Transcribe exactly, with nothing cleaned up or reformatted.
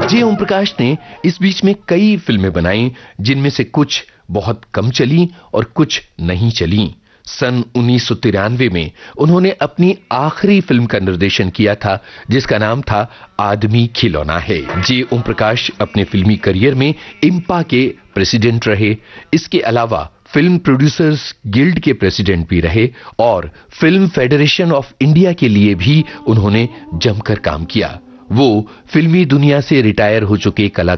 जे ओम प्रकाश ने इस बीच में कई फिल्में बनाई, जिनमें से कुछ बहुत कम चली और कुछ नहीं चली। सन उन्नीस सौ तिरानवे में उन्होंने अपनी आखिरी फिल्म का निर्देशन किया था, जिसका नाम था आदमी खिलौना है। जे ओम प्रकाश अपने फिल्मी करियर में इम्पा के प्रेसिडेंट रहे। इसके अलावा फिल्म प्रोड्यूसर्स गिल्ड के प्रेसिडेंट भी रहे और फिल्म फेडरेशन ऑफ इंडिया के लिए भी उन्होंने जमकर काम किया। वो फिल्मी दुनिया से रिटायर हो चुके कलाकार